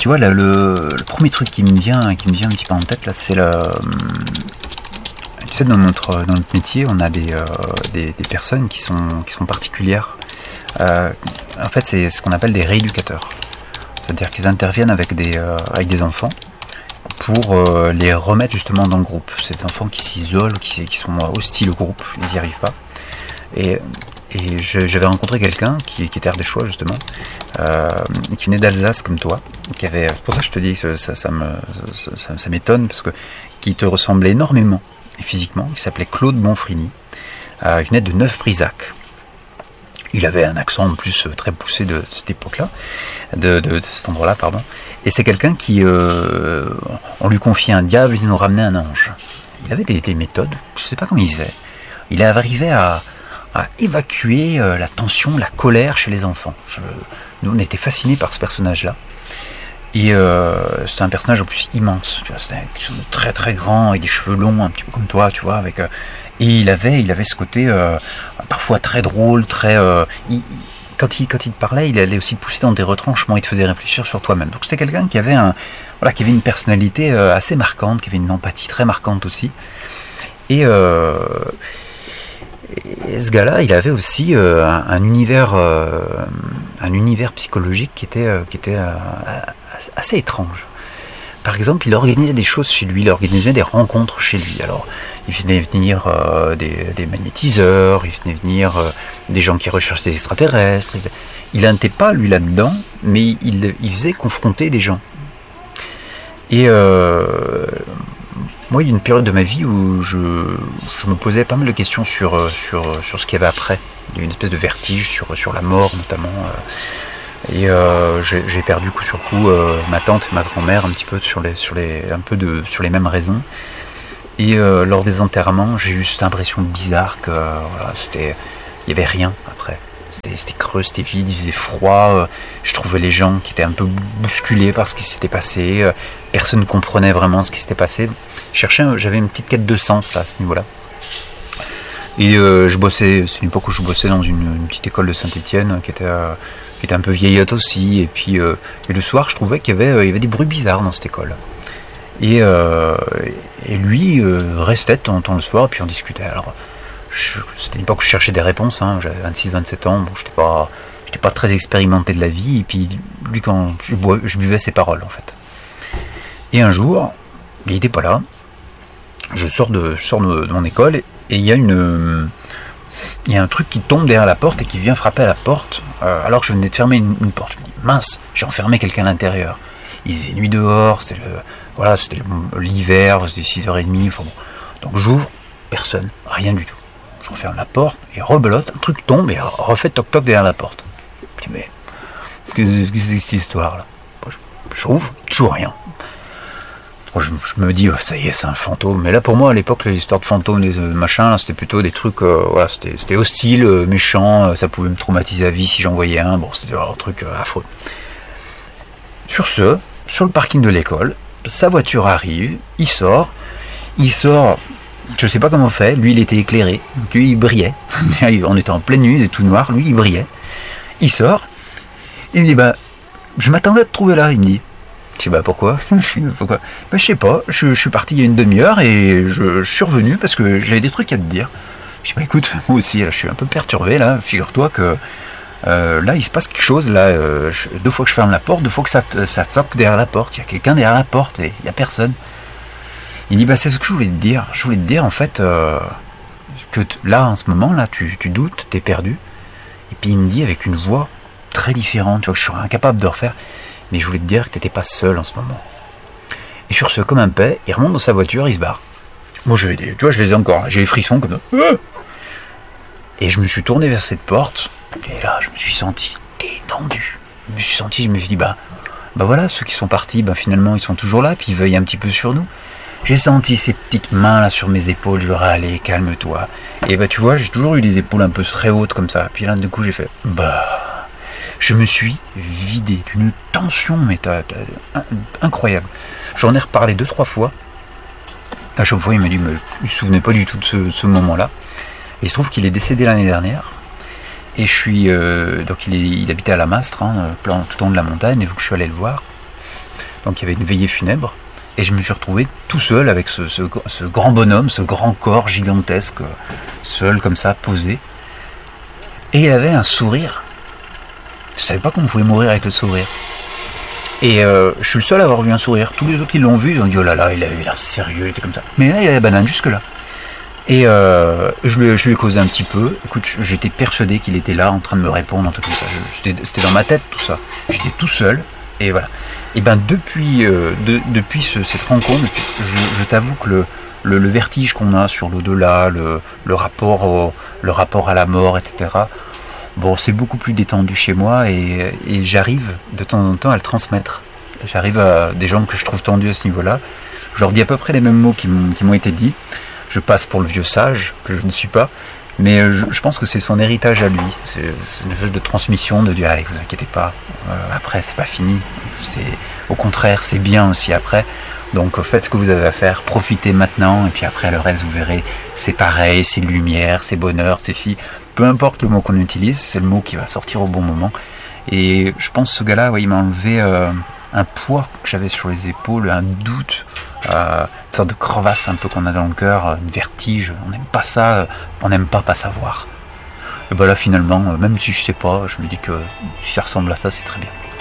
tu vois, là, le premier truc qui me vient un petit peu en tête, là, c'est tu sais, dans notre métier, on a des personnes qui sont particulières. En fait, c'est ce qu'on appelle des rééducateurs. C'est-à-dire qu'ils interviennent avec des enfants pour les remettre justement dans le groupe. Ces enfants qui s'isolent, qui sont hostiles au groupe, ils n'y arrivent pas. Et j'avais rencontré quelqu'un qui était ardéchois justement, qui venait d'Alsace comme toi, c'est pour ça que je te dis que ça m'étonne, parce que qui te ressemblait énormément physiquement. Il s'appelait Claude Monfrini, il venait de Neuf-Brisach. Il avait un accent en plus très poussé de cette époque-là, de cet endroit-là, pardon. Et c'est quelqu'un qui, on lui confiait un diable, il nous ramenait un ange. Il avait des méthodes, je ne sais pas comment il faisait. Il arrivait à évacuer la tension, la colère chez les enfants. Nous, on était fascinés par ce personnage-là. Et c'était un personnage en plus immense. Tu vois, c'était quelque chose de très très grand, avec des cheveux longs, un petit peu comme toi, tu vois. Et il avait ce côté parfois très drôle, très. Quand il te parlait, il allait aussi te pousser dans des retranchements, il te faisait réfléchir sur toi-même. Donc c'était quelqu'un qui avait qui avait une personnalité assez marquante, qui avait une empathie très marquante aussi. Et ce gars-là, il avait aussi un univers psychologique qui était assez étrange. Par exemple, il organisait des choses chez lui, il organisait des rencontres chez lui. Alors, il venait venir des magnétiseurs, il venait venir des gens qui recherchaient des extraterrestres. Il n'était pas, lui, là-dedans, mais il faisait confronter des gens. Et moi, il y a une période de ma vie où je me posais pas mal de questions sur ce qu'il y avait après. Il y a eu une espèce de vertige sur la mort, notamment. Et j'ai perdu coup sur coup ma tante et ma grand-mère un petit peu sur les mêmes raisons. Et lors des enterrements, j'ai eu cette impression bizarre que il y avait rien après. C'était creux, c'était vide, il faisait froid. Je trouvais les gens qui étaient un peu bousculés par ce qui s'était passé. Personne ne comprenait vraiment ce qui s'était passé. J'avais une petite quête de sens là, à ce niveau-là. Et je bossais, c'est une époque où je bossais dans une petite école de Saint-Étienne qui était un peu vieillotte aussi. Et puis et le soir, je trouvais qu'il y avait des bruits bizarres dans cette école. Et lui restait de temps en temps le soir, et puis on discutait. Alors, c'était une époque où je cherchais des réponses, hein. J'avais 26-27 ans, bon, j'étais pas très expérimenté de la vie, et puis lui, quand je buvais ses paroles en fait. Et un jour, il était pas là, je sors de mon école, et il y a un truc qui tombe derrière la porte et qui vient frapper à la porte, alors que je venais de fermer une porte. Je me dis, mince, j'ai enfermé quelqu'un à l'intérieur. Il faisait nuit dehors, c'était l'hiver, c'était 6h30, enfin bon. Donc j'ouvre, personne, rien du tout. Je referme la porte, et rebelote, un truc tombe, et refait toc-toc derrière la porte. Je dis, mais, qu'est-ce que c'est cette histoire-là? J'ouvre, toujours rien. Je me dis, ça y est, c'est un fantôme. Mais là, pour moi, à l'époque, l'histoire de fantômes, des machins, là, c'était plutôt des trucs, c'était hostile, méchant, ça pouvait me traumatiser à vie si j'en voyais un. Bon, c'était un truc affreux. Sur le parking de l'école, sa voiture arrive, il sort, je sais pas comment on fait, lui il était éclairé, lui il brillait, on était en pleine nuit, il était tout noir, lui il brillait, il sort, il me dit, je m'attendais à te trouver là, il me dit. Je dis, pourquoi? Je sais pas, je suis parti il y a une demi-heure et je suis revenu parce que j'avais des trucs à te dire. Je dis, écoute, moi aussi, là, je suis un peu perturbé, là, figure-toi que là il se passe quelque chose, là, 2 fois que je ferme la porte, 2 fois que ça toque derrière la porte, il y a quelqu'un derrière la porte et il n'y a personne. Il dit, c'est ce que je voulais te dire. Je voulais te dire en fait que là en ce moment là tu doutes, t'es perdu. Et puis il me dit avec une voix très différente, tu vois, que je suis incapable de refaire, mais je voulais te dire que t'étais pas seul en ce moment. Et sur ce, comme un paix, il remonte dans sa voiture, il se barre. Moi je les ai encore, j'ai les frissons comme ça. Et je me suis tourné vers cette porte, et là je me suis senti détendu. Je me suis dit, voilà, ceux qui sont partis, finalement ils sont toujours là, puis ils veillent un petit peu sur nous. J'ai senti ces petites mains là sur mes épaules, je leur ai allé, calme-toi. Et tu vois, j'ai toujours eu des épaules un peu très hautes comme ça. Puis là, du coup, j'ai fait, je me suis vidé d'une tension, mais incroyable. J'en ai reparlé 2-3 fois. À chaque fois, il m'a dit, il ne se souvenait pas du tout de ce moment-là. Et il se trouve qu'il est décédé l'année dernière. Et je suis, donc il habitait à la Mastre, tout en haut de la montagne, et donc je suis allé le voir. Donc il y avait une veillée funèbre. Et je me suis retrouvé tout seul avec ce grand bonhomme, ce grand corps gigantesque, seul comme ça, posé. Et il avait un sourire. Je savais pas qu'on pouvait mourir avec le sourire. Et je suis le seul à avoir vu un sourire. Tous les autres qui l'ont vu, ils ont dit oh là là, il avait l'air sérieux, il était comme ça. Mais là, il avait la banane jusque là. Et je lui ai causé un petit peu. Écoute, j'étais persuadé qu'il était là en train de me répondre, un truc comme ça. C'était dans ma tête tout ça. J'étais tout seul. Et voilà. Et ben depuis cette rencontre, je t'avoue que le vertige qu'on a sur l'au-delà, le rapport à la mort, etc. Bon, c'est beaucoup plus détendu chez moi et j'arrive de temps en temps à le transmettre. J'arrive à des gens que je trouve tendus à ce niveau-là. Je leur dis à peu près les mêmes mots qui m'ont été dits. Je passe pour le vieux sage, que je ne suis pas. Mais je pense que c'est son héritage à lui. C'est une espèce de transmission de dire allez, vous inquiétez pas, après c'est pas fini. Au contraire, c'est bien aussi après. Donc faites ce que vous avez à faire, profitez maintenant, et puis après le reste vous verrez, c'est pareil, c'est lumière, c'est bonheur, c'est si. Peu importe le mot qu'on utilise, c'est le mot qui va sortir au bon moment. Et je pense que ce gars-là, il m'a enlevé un poids que j'avais sur les épaules, un doute, une sorte de crevasse un peu qu'on a dans le cœur, un vertige. On n'aime pas ça, on n'aime pas savoir. Et ben là finalement, même si je sais pas, je me dis que si ça ressemble à ça, c'est très bien.